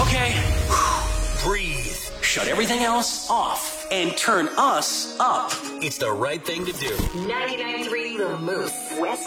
Okay, breathe. Shut everything else off and turn us up. It's the right thing to do. 99.3 The Moose, West